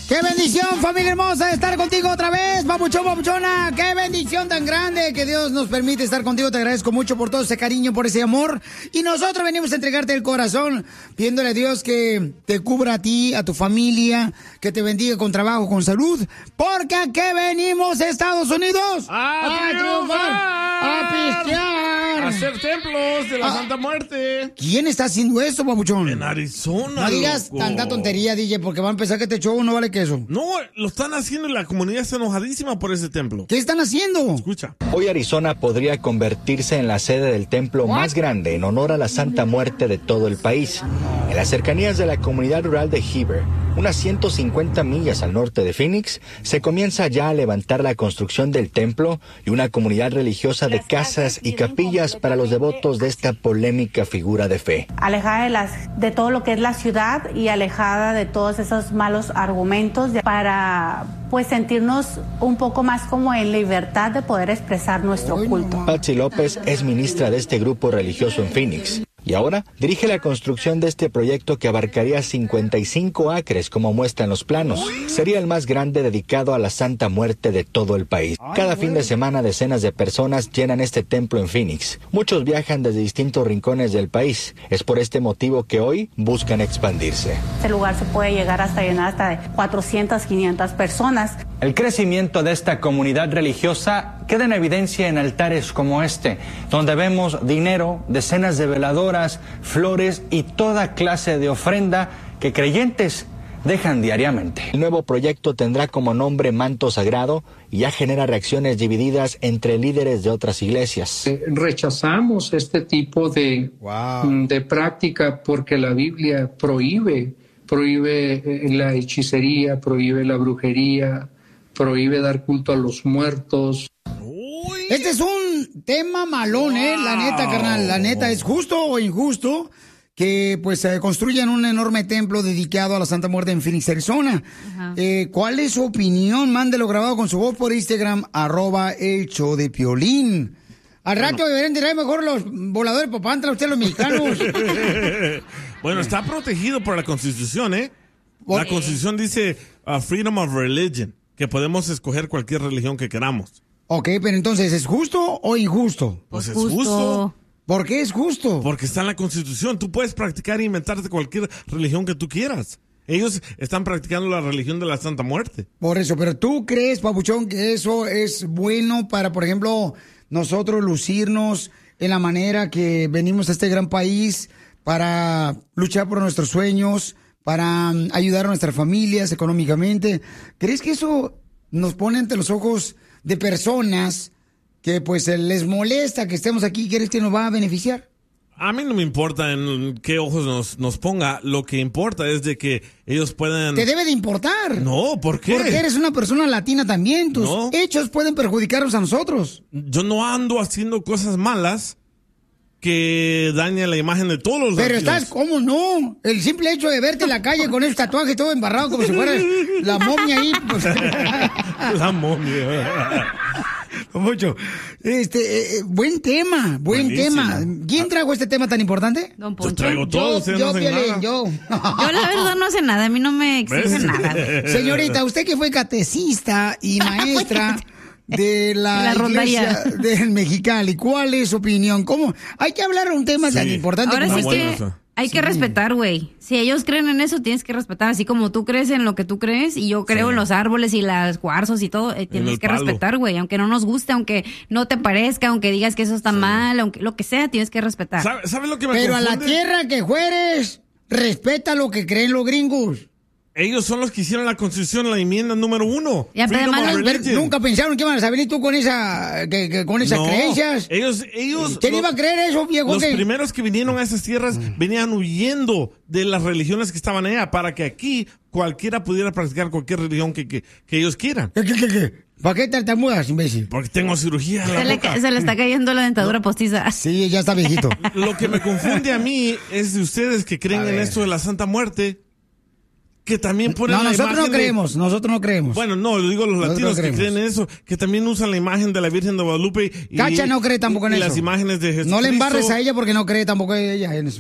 ¡Qué bendición, familia hermosa, de estar contigo otra vez! ¡Papuchón, papuchona! ¡Qué bendición tan grande que Dios nos permite estar contigo! Te agradezco mucho por todo ese cariño, por ese amor. Y nosotros venimos a entregarte el corazón, pidiéndole a Dios que te cubra a ti, a tu familia, que te bendiga con trabajo, con salud. Porque aquí venimos, Estados Unidos, ¡a triunfar! ¡A pistear! ¡A hacer templos de la Santa Muerte! ¿Quién está haciendo esto, papuchón? En Arizona, No digas loco. tanta tontería, DJ, porque van a pensar que este show no vale queso. No, lo están haciendo y la comunidad está enojadísima por ese templo. ¿Qué están haciendo? Escucha. Hoy Arizona podría convertirse en la sede del templo más grande en honor a la Santa Muerte de todo el país. En las cercanías de la comunidad rural de Heber, unas 150 millas al norte de Phoenix, se comienza ya a levantar la construcción del templo y una comunidad religiosa de casas y capillas para los devotos de esta polémica figura de fe. Alejada de todo lo que es la ciudad y alejada de todos esos malos argumentos para pues sentirnos un poco más como en libertad de poder expresar nuestro culto. Patsy López es ministra de este grupo religioso en Phoenix. Y ahora dirige la construcción de este proyecto que abarcaría 55 acres, como muestran los planos. Sería el más grande dedicado a la Santa Muerte de todo el país. Cada fin de semana decenas de personas llenan este templo en Phoenix. Muchos viajan desde distintos rincones del país. Es por este motivo que hoy buscan expandirse. Este lugar se puede llegar hasta llenar hasta de 400, 500 personas. El crecimiento de esta comunidad religiosa queda en evidencia en altares como este, donde vemos dinero, decenas de veladoras, flores y toda clase de ofrenda que creyentes dejan diariamente. El nuevo proyecto tendrá como nombre Manto Sagrado y ya genera reacciones divididas entre líderes de otras iglesias. Rechazamos este tipo de práctica porque la Biblia prohíbe la hechicería, prohíbe la brujería, prohíbe dar culto a los muertos. Este es un tema malón, la neta, carnal. La neta, ¿es justo o injusto que pues construyan un enorme templo dedicado a la Santa Muerte en Phoenix, Arizona? ¿Cuál es su opinión? Mándelo grabado con su voz por Instagram, @elshowdepiolín. Al rato deberían tirar mejor los voladores Popantla, ustedes los mexicanos. Bueno, está protegido por la Constitución, ¿eh? La Constitución dice freedom of religion, que podemos escoger cualquier religión que queramos. Ok, pero entonces, ¿es justo o injusto? Pues es justo. ¿Por qué es justo? Porque está en la Constitución. Tú puedes practicar e inventarte cualquier religión que tú quieras. Ellos están practicando la religión de la Santa Muerte. Por eso, pero ¿tú crees, papuchón, que eso es bueno para, por ejemplo, nosotros lucirnos en la manera que venimos a este gran país para luchar por nuestros sueños, para ayudar a nuestras familias económicamente? ¿Crees que eso nos pone ante los ojos de personas que pues les molesta que estemos aquí? ¿Crees que nos va a beneficiar? A mí no me importa en qué ojos nos ponga. Lo que importa es de que ellos puedan... Te debe de importar. No, ¿por qué? Porque eres una persona latina también. Tus hechos pueden perjudicarnos a nosotros. Yo no ando haciendo cosas malas que dañan la imagen de todos los latinos. Pero estás, ¿cómo no? El simple hecho de verte en la calle con ese tatuaje todo embarrado como si fueras la momia ahí. Pues. La momia. Mucho. Buen tema, buen tema. ¿Quién trajo este tema tan importante? Don Poncho. Yo traigo todo, ustedes no hacen nada. Yo la verdad no sé nada, a mí no me exigen nada. Señorita, usted que fue catecista y maestra de la iglesia del Mexicali, ¿cuál es su opinión? ¿Cómo? Hay que hablar de un tema tan importante. Ahora como sí que hay que respetar, güey. Si ellos creen en eso, tienes que respetar. Así como tú crees en lo que tú crees y yo creo en los árboles y los cuarzos y todo, tienes que respetar, güey. Aunque no nos guste, aunque no te parezca, aunque digas que eso está mal, aunque lo que sea, tienes que respetar. ¿Sabes lo que me Pero confunde? a la tierra que fueres, respeta lo que creen los gringos. Ellos son los que hicieron la Constitución, la enmienda número 1. Ya, pero nunca pensaron que iban a saber tú con esas creencias. Ellos ¿Quién iba a creer eso, viejo? Los primeros que vinieron a esas tierras venían huyendo de las religiones que estaban allá para que aquí cualquiera pudiera practicar cualquier religión que ellos quieran. ¿Qué? ¿Para qué tartamudas, imbécil? Porque tengo cirugía en la boca. Se le está cayendo la dentadura postiza. Sí, ya está viejito. Lo que me confunde a mí es de ustedes que creen en esto de la Santa Muerte, que también ponen la nosotros imagen nosotros no creemos. Bueno, no, lo digo los latinos que creen en eso, que también usan la imagen de la Virgen de Guadalupe. Cacha no cree tampoco en eso. Y las imágenes de Jesucristo. No le embarres a ella porque no cree tampoco ella en eso.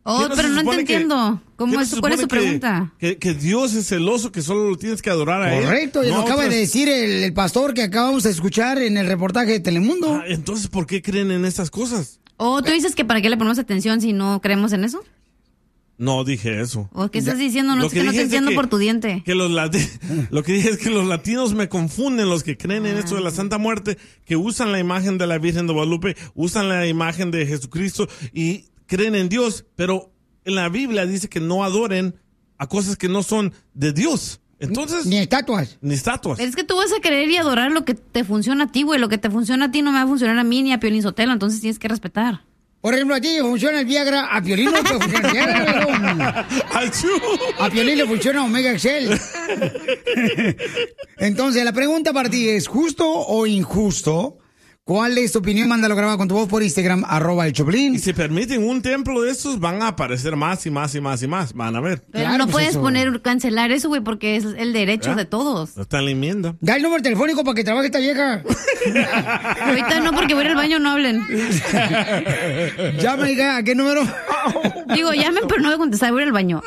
Pero no te entiendo. ¿Cuál es tu pregunta? Que Dios es celoso, que solo lo tienes que adorar a Él. Correcto, y lo acaba de decir el pastor que acabamos de escuchar en el reportaje de Telemundo. Entonces, ¿por qué creen en estas cosas? ¿Tú dices que para qué le ponemos atención si no creemos en eso? No dije eso. ¿O qué estás diciendo? No, es que no te entiendo por tu diente. Lo que dije es que los latinos me confunden, los que creen en esto de la Santa Muerte, que usan la imagen de la Virgen de Guadalupe, usan la imagen de Jesucristo y creen en Dios, pero en la Biblia dice que no adoren a cosas que no son de Dios. Entonces, ni estatuas. Es que tú vas a creer y adorar lo que te funciona a ti, güey. Lo que te funciona a ti no me va a funcionar a mí ni a Piolín Sotelo, entonces tienes que respetar. Por ejemplo, a ti le funciona el Viagra, a Piolín no te funciona el Viagra. A Piolín le funciona Omega Excel. Entonces, la pregunta para ti es, ¿justo o injusto? ¿Cuál es tu opinión? Mándalo grabado con tu voz por Instagram, @el Choplin. Y si permiten un templo de estos, van a aparecer más y más y más y más. Van a ver. Pero no puedes cancelar eso, güey, porque es el derecho de todos. Está en la enmienda. Da el número telefónico para que trabaje esta vieja. Ahorita no, porque voy a ir al baño, no hablen. Llama, hija, ¿a qué número? Digo, llamen, pero no voy a contestar, voy a ir al baño.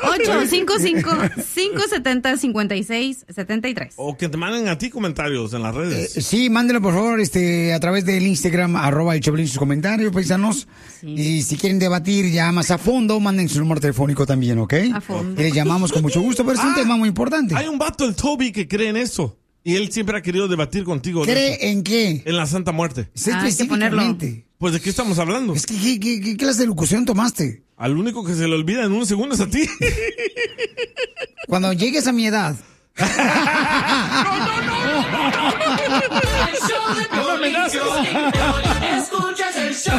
855-570-5673. O que te manden a ti comentarios en las redes. Sí, mándenlo, por favor, a través del Instagram, @el Choplin, sus comentarios, paisanos. Sí. Y si quieren debatir ya más a fondo, manden su número telefónico también, ¿ok? A fondo. Les llamamos con mucho gusto, pero es un tema muy importante. Hay un vato, el Toby, que cree en eso. Y él siempre ha querido debatir contigo. ¿Cree en qué? En la Santa Muerte. Hay que ponerlo. Pues, ¿de qué estamos hablando? Es que, ¿qué clase de locución tomaste? Al único que se le olvida en un segundo es a ti. Cuando llegues a mi edad. No me amenaces. Escuchas el show.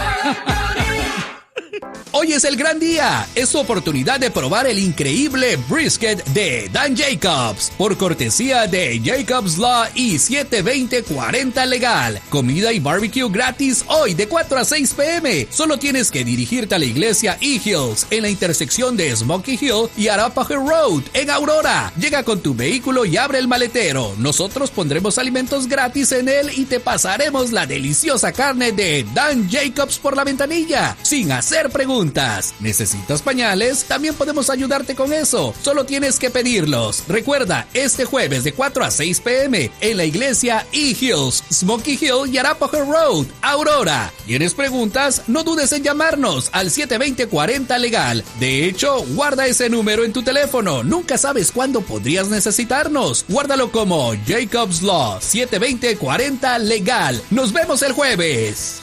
Hoy es el gran día. Es tu oportunidad de probar el increíble brisket de Dan Jacobs, por cortesía de Jacobs Law y 720-40 Legal. Comida y barbecue gratis hoy de 4 a 6 p.m. Solo tienes que dirigirte a la iglesia E-Hills en la intersección de Smoky Hill y Arapahoe Road en Aurora. Llega con tu vehículo y abre el maletero. Nosotros pondremos alimentos gratis en él y te pasaremos la deliciosa carne de Dan Jacobs por la ventanilla, sin hacer preguntas. ¿Necesitas pañales? También podemos ayudarte con eso. Solo tienes que pedirlos. Recuerda, este jueves de 4 a 6 p.m. en la iglesia E-Hills, Smoky Hill y Arapahoe Road, Aurora. ¿Tienes preguntas? No dudes en llamarnos al 720-40 Legal. De hecho, guarda ese número en tu teléfono. Nunca sabes cuándo podrías necesitarnos. Guárdalo como Jacobs Law 720-40 Legal. Nos vemos el jueves.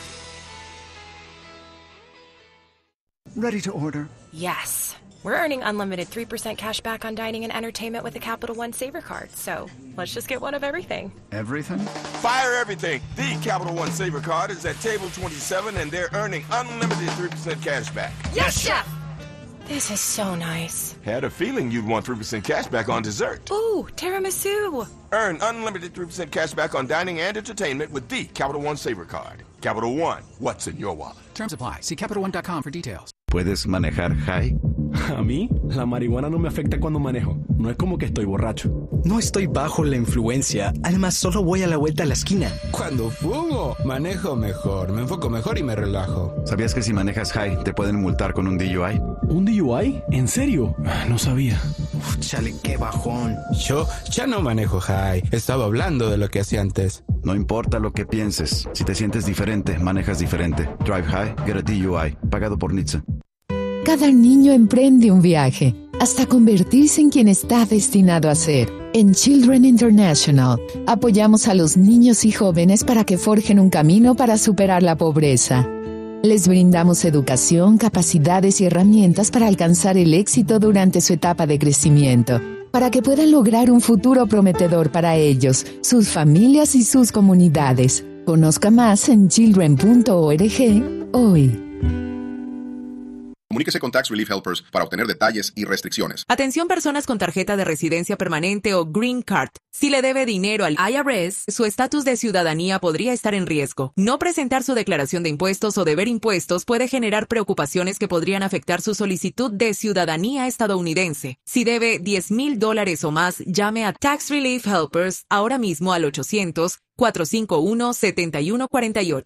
Ready to order? Yes. We're earning unlimited 3% cash back on dining and entertainment with the Capital One Saver Card. So let's just get one of everything. Everything? Fire everything. The Capital One Saver Card is at table 27 and they're earning unlimited 3% cash back. Yes, Chef! This is so nice. Had a feeling you'd want 3% cash back on dessert. Ooh, tiramisu. Earn unlimited 3% cash back on dining and entertainment with the Capital One Saver Card. Capital One, what's in your wallet? Terms apply. See CapitalOne.com for details. ¿Puedes manejar high? A mí, la marihuana no me afecta cuando manejo. No es como que estoy borracho. No estoy bajo la influencia. Además, solo voy a la vuelta a la esquina. Cuando fumo, manejo mejor, me enfoco mejor y me relajo. ¿Sabías que si manejas high, te pueden multar con un DUI? ¿Un DUI? ¿En serio? No sabía. Uf, chale, qué bajón. Yo ya no manejo high. Estaba hablando de lo que hacía antes. No importa lo que pienses. Si te sientes diferente, manejas diferente. Drive high, get a DUI. Pagado por NHTSA. Cada niño emprende un viaje hasta convertirse en quien está destinado a ser. En Children International, apoyamos a los niños y jóvenes para que forjen un camino para superar la pobreza. Les brindamos educación, capacidades y herramientas para alcanzar el éxito durante su etapa de crecimiento, para que puedan lograr un futuro prometedor para ellos, sus familias y sus comunidades. Conozca más en children.org hoy. Comuníquese con Tax Relief Helpers para obtener detalles y restricciones. Atención personas con tarjeta de residencia permanente o Green Card. Si le debe dinero al IRS, su estatus de ciudadanía podría estar en riesgo. No presentar su declaración de impuestos o deber impuestos puede generar preocupaciones que podrían afectar su solicitud de ciudadanía estadounidense. Si debe $10,000 o más, llame a Tax Relief Helpers ahora mismo al 800-451-7148.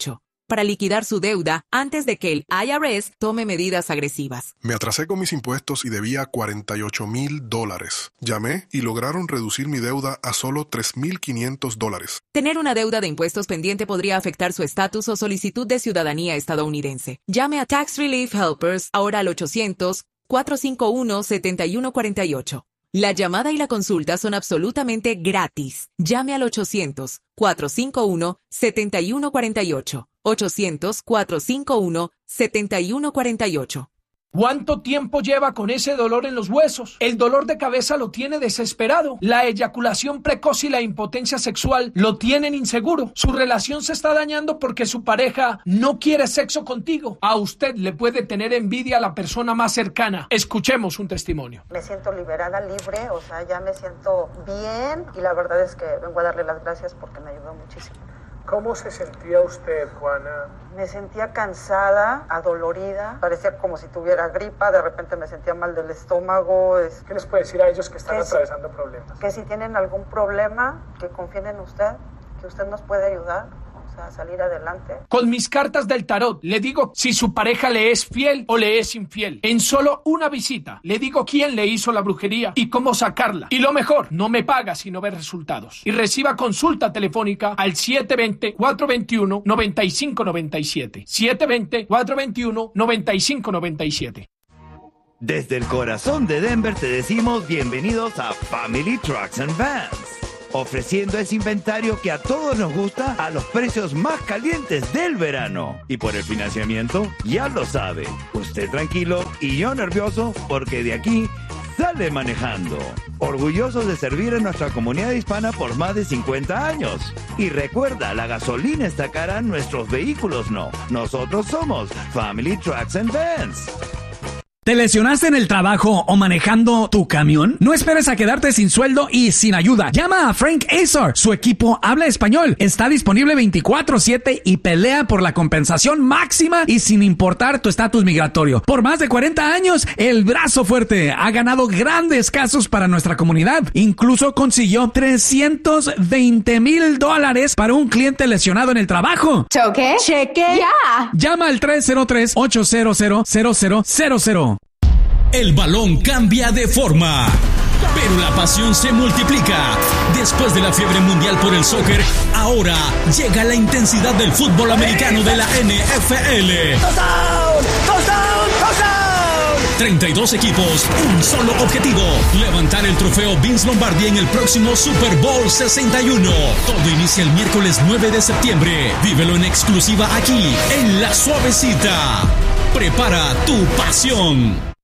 para liquidar su deuda antes de que el IRS tome medidas agresivas. Me atrasé con mis impuestos y debía $48,000. Llamé y lograron reducir mi deuda a solo $3,500. Tener una deuda de impuestos pendiente podría afectar su estatus o solicitud de ciudadanía estadounidense. Llame a Tax Relief Helpers ahora al 800-451-7148. La llamada y la consulta son absolutamente gratis. Llame al 800-451-7148. 800-451-7148. ¿Cuánto tiempo lleva con ese dolor en los huesos? El dolor de cabeza lo tiene desesperado. La eyaculación precoz y la impotencia sexual lo tienen inseguro. Su relación se está dañando porque su pareja no quiere sexo contigo. A usted le puede tener envidia a la persona más cercana. Escuchemos un testimonio. Me siento liberada, libre, o sea, ya me siento bien y la verdad es que vengo a darle las gracias porque me ayudó muchísimo. ¿Cómo se sentía usted, Juana? Me sentía cansada, adolorida, parecía como si tuviera gripa, de repente me sentía mal del estómago. ¿Qué les puede decir a ellos que están atravesando problemas? Que si tienen algún problema, que confíen en usted, que usted nos puede ayudar a salir adelante. Con mis cartas del tarot le digo si su pareja le es fiel o le es infiel. En solo una visita le digo quién le hizo la brujería y cómo sacarla. Y lo mejor, no me paga si no ve resultados. Y reciba consulta telefónica al 720-421-9597. 720-421-9597. Desde el corazón de Denver te decimos bienvenidos a Family Trucks and Vans, ofreciendo ese inventario que a todos nos gusta a los precios más calientes del verano. Y por el financiamiento, ya lo sabe, usted tranquilo y yo nervioso porque de aquí sale manejando. Orgullosos de servir a nuestra comunidad hispana por más de 50 años. Y recuerda, la gasolina está cara, nuestros vehículos no. Nosotros somos Family Trucks and Vans. ¿Te lesionaste en el trabajo o manejando tu camión? No esperes a quedarte sin sueldo y sin ayuda. Llama a Frank Azar. Su equipo habla español. Está disponible 24/7 y pelea por la compensación máxima y sin importar tu estatus migratorio. Por más de 40 años, el brazo fuerte ha ganado grandes casos para nuestra comunidad. Incluso consiguió $320,000 para un cliente lesionado en el trabajo. ¿Choque? ¡Cheque! ¡Ya! Llama al 303-800-0000. El balón cambia de forma, pero la pasión se multiplica. Después de la fiebre mundial por el soccer, ahora llega la intensidad del fútbol americano de la NFL. ¡Touchdown! ¡Touchdown! ¡Touchdown! 32 equipos, un solo objetivo: levantar el trofeo Vince Lombardi en el próximo Super Bowl 61. Todo inicia el miércoles 9 de septiembre. Vívelo en exclusiva aquí, en La Suavecita. Prepara tu pasión.